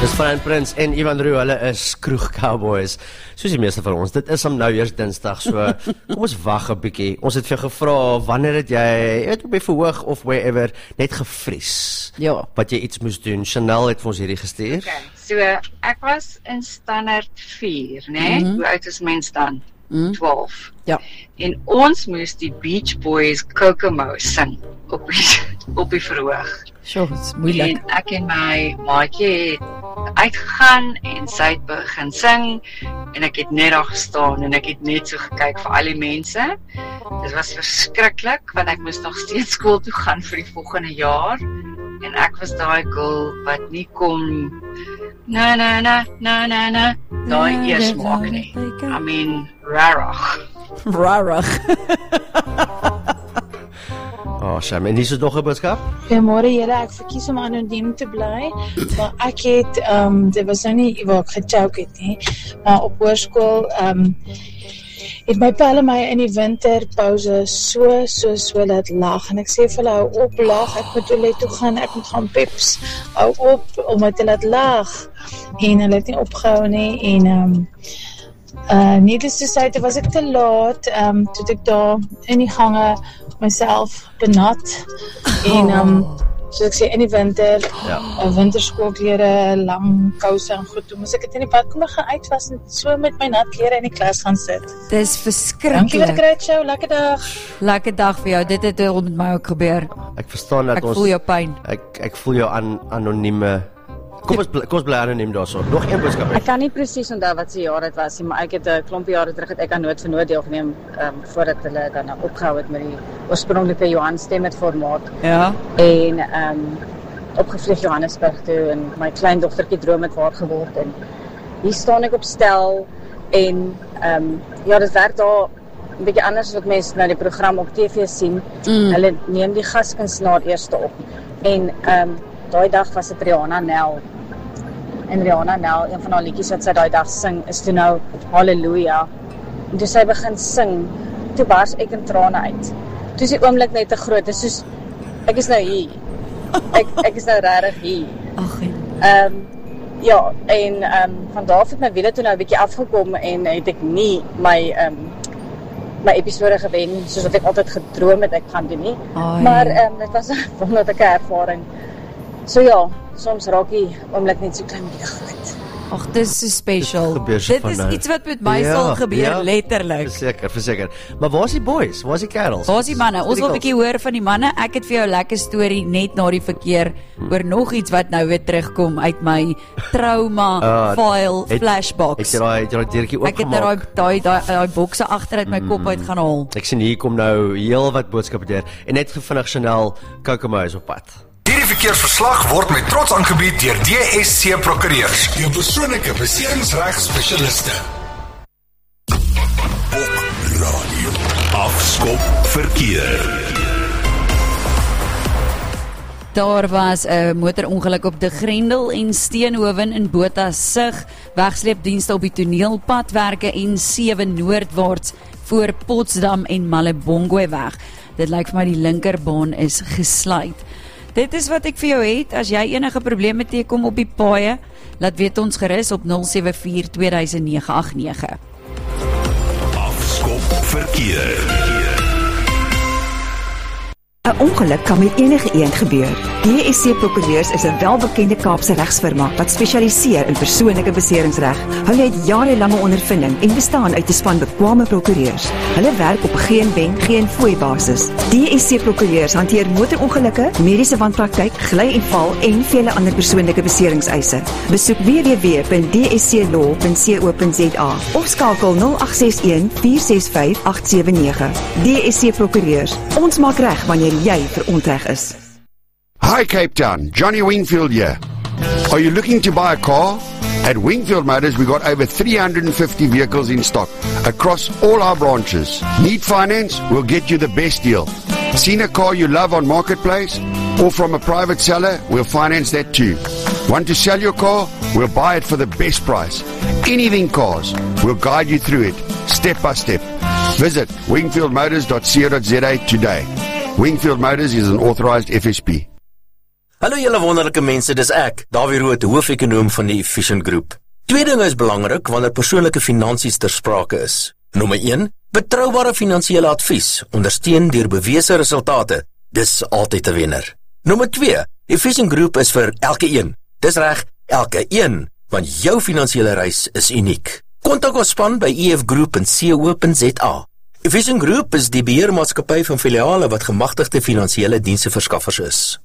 Dis Fran Prince en Ivan Roux, hulle is Kroeg Cowboys, soos die meeste van ons. Dit is om nou eers Dinsdag, so kom ons wag 'n bietjie. Ons het vir jou gevra, wanneer het jy, op die verhoog of wherever, net gevries? Ja. Wat jy iets moes doen. Chanel het vir ons hierdie gestuur. Okay, so ek was in standaard 4, né? Hoe oud is mens dan? 12. Ja. En ons moes die Beach Boys Kokomo sing op die verhoog. Sjoe, dit is moeilik. En ek en my maatjie het uitgegaan en sy het begin sing en ek het net daar gestaan en ek het net so gekyk vir al die mense. Dit was verskriklik want ek moes nog steeds skool toe gaan vir die volgende jaar en ek was daai girl wat nie kom daai eers maak nie. I mean, Rarig. Oh, Sham, en hier is nog 'n boodskap? Goeiemôre julle, ek verkies om anoniem te bly, maar ek het, dit was nou nie waar ek gechoke het nie, maar op hoërskool, het my pa my in die winterpause so laat lag, en ek sê vir hulle, hou op lag, ek moet toilet toe gaan, ek moet gaan peps, hou op, om my te laat lag, en hulle het nie opgehou nie, en needless to say, was ek te laat, toe ek daar in die gange myself benat, en soos ek sê, in die winter, winterskoolklere, lang kouse en goed, toe moes ek het in die badkamer gaan uitwas, en so met my nat klere in die klas gaan sit. Dis verskriklik. Dankie vir die great show, lekker dag. Lekker dag vir jou, dit het met my ook gebeur. Ek verstaan dat ek ons... voel jou pyn. Ek voel jou anonieme... Kom ons bly anoniem daarso. Nog een boodskap. Ek kan nie presies onthou wat se jaar dit was nie, maar ek het 'n klompie jare terug het ek aan Nood vir Nood deelgeneem, voordat hulle dan opgehou het met die oorspronklike Johan Stemmet formaat. Ja. En opgevlieg Johannesburg toe en my kleindogtertjie droom het waar geword en hier staan ek op stel en dit werk daar 'n bietjie anders as wat mense nou die program op TV sien. Hulle neem die gaskunstenaar eerste op en daai dag was dit Rihanna Nel. En Rihanna Nel, een van haar liedjies wat sy daai dag sing, is toe nou Halleluja. En toe sy begin sing, toe bars ek in trane uit. Toe is die oomblik net te groot, dis soos, ek is nou hier. Ek is nou regtig hier. Ag, van daar af het my wiele toe nou 'n bietjie afgekom en het ek nie my episode gewen, soos wat ek altyd gedroom het ek gaan doen nie. Maar dit was 'n wonderlike ervaring. So ja, soms raak die oomblik net so klein bietjie groot. Ag, dis so special. Dit is iets wat met my sal gebeur, letterlik. Verseker. Maar waar is die boys? Waar is die kerels? Waar is die manne? Ons wil 'n bietjie hoor van die manne. Ek het vir jou 'n lekker storie net na die verkeer oor nog iets wat nou weer terugkom uit my trauma file flashbox. Ek het daai deurtjie oopgemaak. Ek het daai bokse agter uit my kop uit gaan haal. Ek sien hier kom nou heel wat boodskappe deur en net vinnig Chanel Kokomo is op pad. Hierdie verkeersverslag word met trots aangebied deur DSC Prokureurs, jou persoonlike besigheidsregspesialiste. Op radio. Afskop verkeer. Daar was 'n motorongeluk op De Grendel en Steenhoven in Botha-Sig, wegsleepdienste op die toneelpadwerke en 7 noordwaarts voor Potsdam en Malebongwe weg. Dit lyk vir my die linkerbaan is gesluit. Dit is wat ek vir jou het. As jy enige probleme teekom op die paaie, laat weet ons gerus op 074-2009-89. Afskop verkeer. 'n Ongeluk kan met enige een gebeur. DSC Prokureurs is 'n welbekende Kaapse regsfirma wat spesialiseer in persoonlike beseringsreg. Hulle het jarelange ondervinding en bestaan uit 'n span bekwame prokureurs. Hulle werk op geen wen, geen fooi basis. DSC Prokureurs hanteer motorongelukke, mediese wanpraktyk, gly en val en vele ander persoonlike beseringseise. Besoek www.dsclaw.co.za of skakel 0861-465-879. DSC Prokureurs. Ons maak reg wanneer jy verontreg is. Hi Cape Town, Johnny Wingfield here. Are you looking to buy a car? At Wingfield Motors, we got over 350 vehicles in stock across all our branches. Need finance? We'll get you the best deal. Seen a car you love on Marketplace? Or from a private seller? We'll finance that too. Want to sell your car? We'll buy it for the best price. Anything cars, we'll guide you through it, step by step. Visit wingfieldmotors.co.za today. Wingfield Motors is an authorized FSP. Hallo julle wonderlike mense, dis ek, Dawie Rood, hoofekonoom van die Efficient Group. Twee dinge is belangrik wanneer persoonlike finansies ter sprake is. Nommer 1, betroubare finansiële advies, ondersteun deur bewese resultate. Dis altyd 'n wenner. Nommer 2, Efficient Group is vir elke een. Dis reg, elke een, want jou finansiële reis is uniek. Kontak ons span by efgroup.co.za. Efficient Group is die beheermaatskappy van filiale wat gemagtigde finansiële diensteverskaffers is.